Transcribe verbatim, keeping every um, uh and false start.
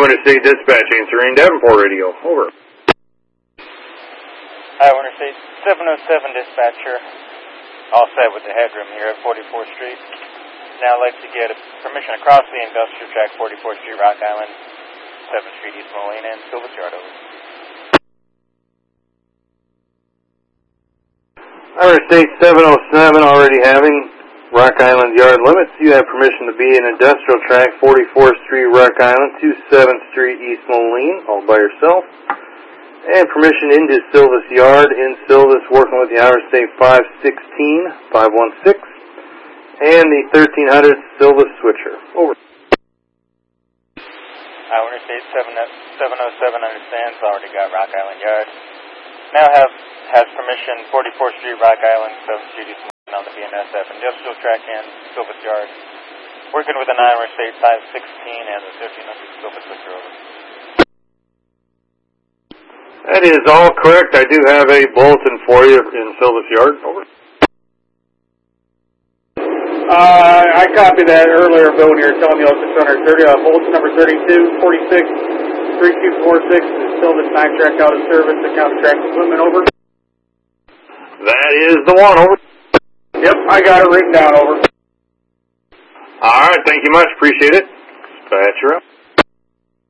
Interstate Dispatch, answering Davenport Radio. Over. Iowa Interstate seven oh seven dispatcher. All set with the headroom here at forty-fourth Street. Now I'd like to get permission across the industrial track, forty-fourth Street, Rock Island, seventh Street, East Moline, and Silvis Yard. Over. Iowa Interstate seven oh seven, already having Rock Island yard limits. You have permission to be in industrial track, forty-fourth Street, Rock Island, to seventh Street, East Moline, all by yourself. And permission into Silvis Yard in Silvis, working with the Iowa Interstate five sixteen, five one six, and the thirteen hundred Silvis switcher. Over. Iowa Interstate seven oh seven understands, already got Rock Island yard. Now have has permission, forty-fourth Street, Rock Island, seventh Street, East Moline, on the B N S F industrial track and Silvis Yard. Working with an Iowa Interstate five sixteen and the thirteen hundred Silvis switcher. Over. That is all correct. I do have a bulletin for you in Silvis Yard. Over. Uh, I copied that earlier vote here telling you six thirty, uh, bulletin number thirty-two forty-six, thirty-two forty-six is Silvis nine track out of service, account track equipment. Over. That is the one. Over. Yep, I got it written down. Over. All right, thank you much. Appreciate it. Dispatcher up.